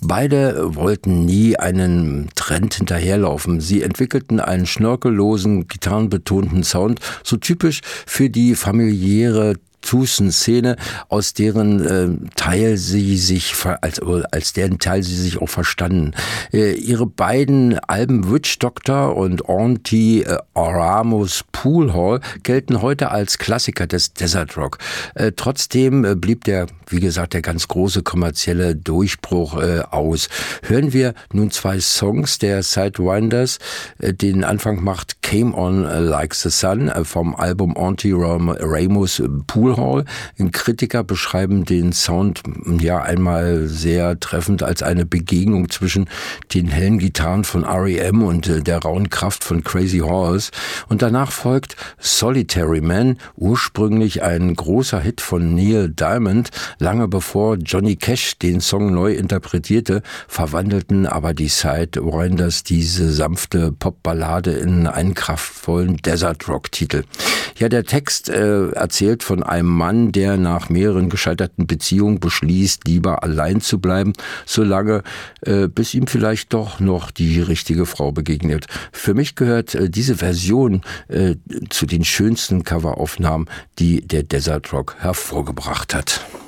Beide wollten nie einen Trend hinterherlaufen. Sie entwickelten einen schnörkellosen, gitarrenbetonten Sound, so typisch für die familiäre Tucson-Szene, aus deren Teil sie sich als deren Teil sie sich auch verstanden. Ihre beiden Alben Witch Doctor und Auntie Ramos Pool Hall gelten heute als Klassiker des Desert Rock. Trotzdem blieb wie gesagt, der ganz große kommerzielle Durchbruch aus. Hören wir nun zwei Songs der Sidewinders. Den Anfang macht Came On Like the Sun vom Album Auntie Ramos Pool Hall. Kritiker beschreiben den Sound einmal sehr treffend als eine Begegnung zwischen den hellen Gitarren von R.E.M. und der rauen Kraft von Crazy Horse. Und danach folgt Solitary Man, ursprünglich ein großer Hit von Neil Diamond. Lange bevor Johnny Cash den Song neu interpretierte, verwandelten aber die Sidewinders diese sanfte Popballade in einen kraftvollen Desert-Rock-Titel. Ja, der Text erzählt von einem Mann, der nach mehreren gescheiterten Beziehungen beschließt, lieber allein zu bleiben, solange bis ihm vielleicht doch noch die richtige Frau begegnet. Für mich gehört diese Version zu den schönsten Coveraufnahmen, die der Desert Rock hervorgebracht hat.